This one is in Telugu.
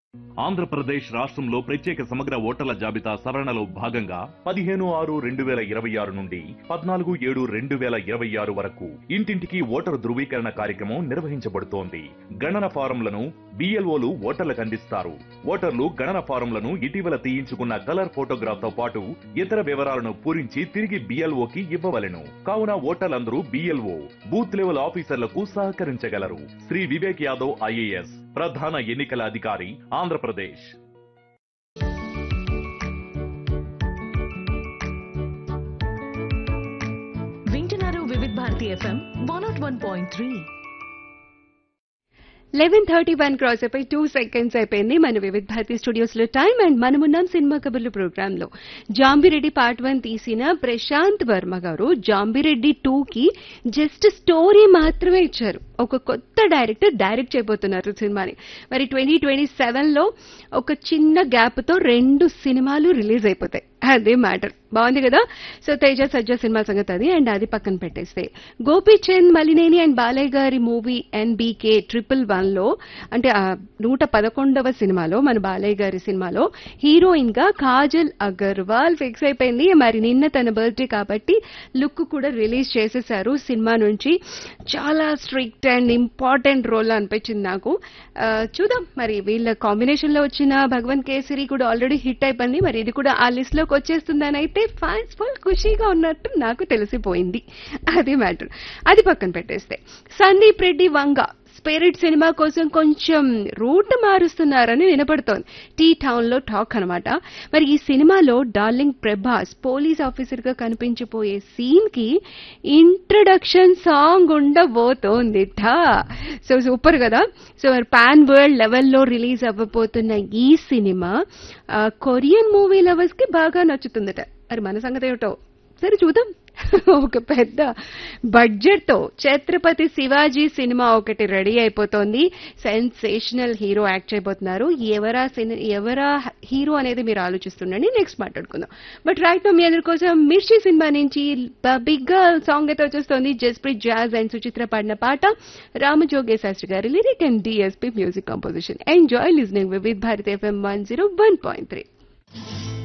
ఆంధ్రప్రదేశ్ రాష్ట్రంలో ప్రత్యేక సమగ్ర ఓటర్ల జాబితా సవరణలో భాగంగా 15/6/2026 నుండి 14/7/2026 వరకు ఇంటింటికి ఓటరు ధృవీకరణ కార్యక్రమం నిర్వహించబడుతోంది. గణన ఫారంలను బిఎల్ఓలు ఓటర్లకు అందిస్తారు. ఓటర్లు గణన ఫారంలను ఇటీవల తీయించుకున్న కలర్ ఫోటోగ్రాఫ్ తో పాటు ఇతర వివరాలను పూరించి తిరిగి బిఎల్ఓకి ఇవ్వవలెను. కావున ఓటర్లందరూ బిఎల్ఓ బూత్ లెవెల్ ఆఫీసర్లకు సహకరించగలరు. శ్రీ వివేక్ యాదవ్ ఐఏఎస్ ప్రధాన ఎన్నికల అధికారి ఆంధ్రప్రదేశ్. వింటున్నారు వివిధ భారతి ఎఫ్ఎం 101.3. 11:31 క్రాస్ అయిపోయి 2 seconds అయిపోయింది మన వివిధ భారతి స్టూడియోస్ లో టైం. అండ్ మనమున్నాం సినిమా కబుర్లు ప్రోగ్రామ్ లో. జాంబిరెడ్డి పార్ట్ 1 తీసిన ప్రశాంత్ వర్మ గారు జాంబిరెడ్డి 2 కి జస్ట్ స్టోరీ మాత్రమే ఇచ్చారు. ఒక కొత్త డైరెక్టర్ డైరెక్ట్ చేయబోతున్నారు సినిమాని. మరి 2027 లో ఒక చిన్న గ్యాప్ తో 2 సినిమాలు రిలీజ్ అయిపోతాయి. అదే మ్యాటర్. బాగుంది కదా. సో తేజ సజ్జా సినిమా సంగతి అది. అండ్ అది పక్కన పెట్టేస్తే గోపీచంద్ మలినేని అండ్ బాలయ్య గారి మూవీ NBK 111 లో అంటే 111వ సినిమాలో మన బాలయ్య గారి సినిమాలో హీరోయిన్ గా కాజల్ అగర్వాల్ ఫిక్స్ అయిపోయింది. మరి నిన్న తన బర్త్డే కాబట్టి లుక్ కూడా రిలీజ్ చేసేసారు సినిమా నుంచి. చాలా స్ట్రిక్ట్ అండ్ ఇంపార్టెంట్ రోల్ అనిపించింది నాకు. చూద్దాం మరి వీళ్ళ కాంబినేషన్ లో వచ్చిన భగవంత్ కేసరి కూడా ఆల్రెడీ హిట్ అయిపోయింది. మరి ఇది కూడా ఆ లిస్ట్ లోకి వచ్చేస్తుందని అయితే ఫ్యాన్స్ ఫుల్ ఖుషీగా ఉన్నట్టు నాకు తెలిసిపోయింది. అది మ్యాటర్. అది పక్కన పెట్టేస్తే సందీప్ రెడ్డి వంగ స్పిరిట్ సినిమా కోసం కొంచెం రూట్ మారుస్తున్నారని వినపడుతోంది. టీ టౌన్ లో టాక్ అనమాట. మరి ఈ సినిమాలో డార్లింగ్ ప్రభాస్ పోలీస్ ఆఫీసర్ గా కనిపించిపోయే సీన్ కి ఇంట్రడక్షన్ సాంగ్ ఉండబోతోంది. సో సూపర్ కదా. సో మరి పాన్ వరల్డ్ లెవెల్లో రిలీజ్ అవ్వబోతున్న ఈ సినిమా కొరియన్ మూవీ లవర్స్ కి బాగా నచ్చుతుందట. మరి మన సంగతి ఏమిటో సరే చూద్దాం. ఒక పెద్ద బడ్జెట్ తో ఛత్రపతి శివాజీ సినిమా ఒకటి రెడీ అయిపోతోంది. సెన్సేషనల్ హీరో యాక్ట్ చేయబోతున్నారు. ఎవరా హీరో అనేది మీరు ఆలోచిస్తుండండి, నెక్స్ట్ మాట్లాడుకుందాం. బట్ రైట్ నో మీ అందరి కోసం మిర్చి సినిమా నుంచి బిగ్ సాంగ్ అయితే వచ్చేస్తోంది. జస్ప్రీత్ జాజ్ అండ్ సుచిత్ర పాడిన పాట, రామజోగే శాస్త్రి గారి lyric and DSP music composition. Enjoy listening with Bharati FM 101.3.